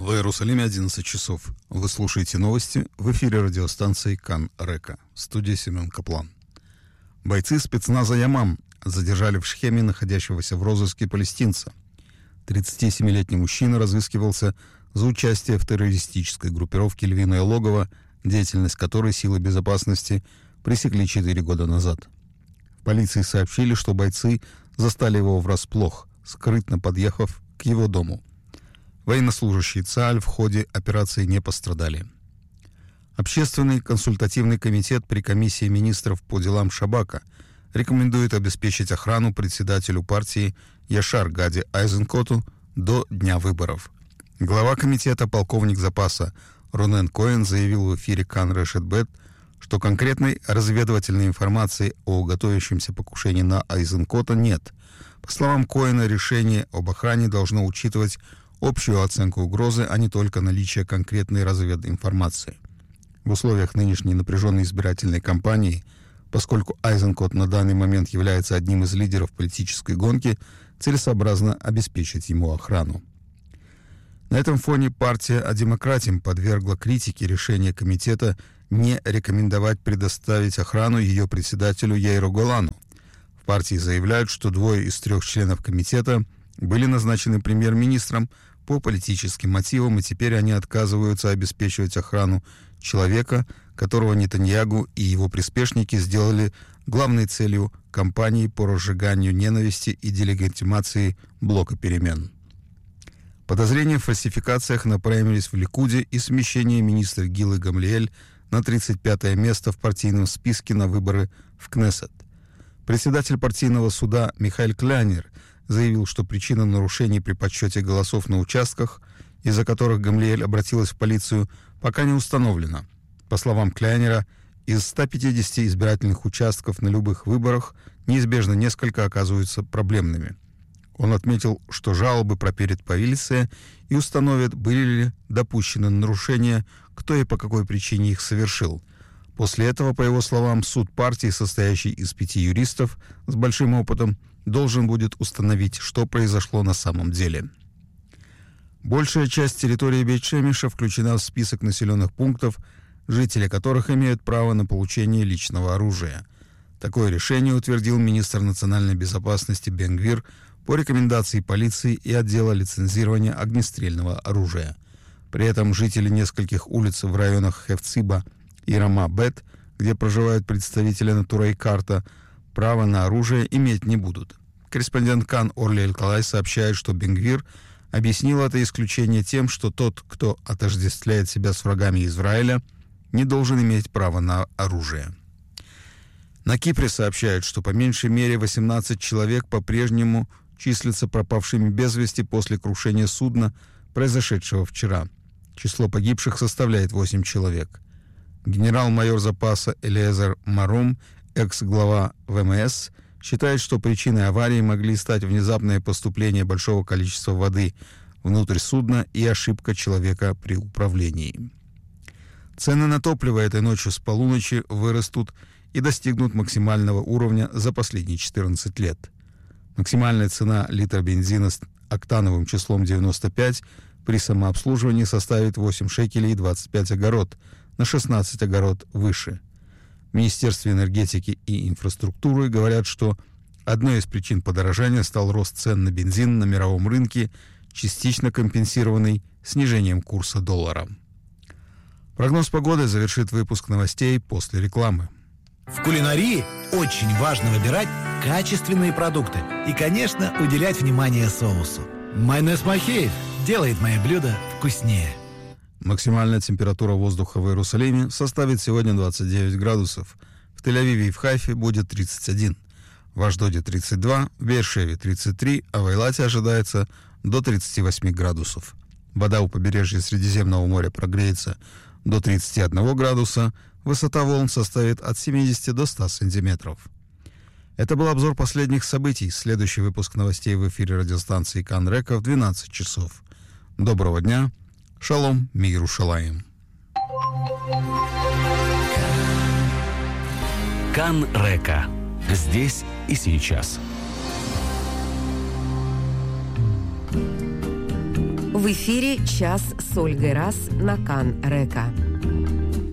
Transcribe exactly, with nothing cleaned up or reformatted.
В Иерусалиме одиннадцать часов. Вы слушаете новости в эфире радиостанции Кан Река. Студия Семен Каплан. Бойцы спецназа Ямам задержали в Шхеме находящегося в розыске палестинца. тридцатисемилетний мужчина разыскивался за участие в террористической группировке «Львиное логово», деятельность которой силы безопасности пресекли четыре года назад. В полиции сообщили, что бойцы застали его врасплох, скрытно подъехав к его дому. Военнослужащие ЦААЛь в ходе операции не пострадали. Общественный консультативный комитет при комиссии министров по делам Шабака рекомендует обеспечить охрану председателю партии Яшар Гади Айзенкоту до дня выборов. Глава комитета, полковник запаса Ронен Коэн, заявил в эфире Кан Решет Бет, что конкретной разведывательной информации о готовящемся покушении на Айзенкота нет. По словам Коэна, решение об охране должно учитывать общую оценку угрозы, а не только наличие конкретной развединформации. В условиях нынешней напряженной избирательной кампании, поскольку Айзенкот на данный момент является одним из лидеров политической гонки, целесообразно обеспечить ему охрану. На этом фоне партия «Демократим» подвергла критике решение комитета не рекомендовать предоставить охрану ее председателю Яиру Голану. В партии заявляют, что двое из трех членов комитета были назначены премьер-министром по политическим мотивам, и теперь они отказываются обеспечивать охрану человека, которого Нетаньягу и его приспешники сделали главной целью кампании по разжиганию ненависти и делегитимации блока перемен. Подозрения в фальсификациях на праймерис в Ликуде и смещение министра Гилы Гамлиэль на тридцать пятое место в партийном списке на выборы в Кнессет. Председатель партийного суда Михаэль Клянер заявил, что причина нарушений при подсчете голосов на участках, из-за которых Гамлиэль обратилась в полицию, пока не установлена. По словам Клянера, из ста пятидесяти избирательных участков на любых выборах неизбежно несколько оказываются проблемными. Он отметил, что жалобы проверит полиция и установит, были ли допущены нарушения, кто и по какой причине их совершил. После этого, по его словам, суд партии, состоящий из пяти юристов с большим опытом, должен будет установить, что произошло на самом деле. Большая часть территории Бейт-Шемеша включена в список населенных пунктов, жители которых имеют право на получение личного оружия. Такое решение утвердил министр национальной безопасности Бен Гвир по рекомендации полиции и отдела лицензирования огнестрельного оружия. При этом жители нескольких улиц в районах Хефциба и Рама-Бет, где проживают представители Натура и Карта, права на оружие иметь не будут. Корреспондент Кан Орли Эль-Калай сообщает, что Бен Гвир объяснил это исключение тем, что тот, кто отождествляет себя с врагами Израиля, не должен иметь права на оружие. На Кипре сообщают, что по меньшей мере восемнадцать человек по-прежнему числятся пропавшими без вести после крушения судна, произошедшего вчера. Число погибших составляет восемь человек. Генерал-майор запаса Элиэзер Марум, экс-глава ВМС, считает, что причиной аварии могли стать внезапное поступление большого количества воды внутрь судна и ошибка человека при управлении. Цены на топливо этой ночью с полуночи вырастут и достигнут максимального уровня за последние четырнадцать лет. Максимальная цена литра бензина с октановым числом девяносто пять при самообслуживании составит восемь шекелей и двадцать пять огород, на шестнадцать огород выше. В Министерстве энергетики и инфраструктуры говорят, что одной из причин подорожания стал рост цен на бензин на мировом рынке, частично компенсированный снижением курса доллара. Прогноз погоды завершит выпуск новостей после рекламы. В кулинарии очень важно выбирать качественные продукты и, конечно, уделять внимание соусу. Майонез Махеев делает мои блюда вкуснее. Максимальная температура воздуха в Иерусалиме составит сегодня двадцать девять градусов. В Тель-Авиве и в Хайфе будет тридцать один. В Ашдоде тридцать два, в Беэр-Шеве тридцать три, а в Эйлате ожидается до тридцати восьми градусов. Вода у побережья Средиземного моря прогреется до тридцати одного градуса, высота волн составит от семидесяти до ста сантиметров. Это был обзор последних событий. Следующий выпуск новостей в эфире радиостанции Кан Река в двенадцать часов. Доброго дня. Шалом, миру шалаим. Кан Река. Здесь и сейчас. В эфире «Час с Ольгой Раз» на Кан Река.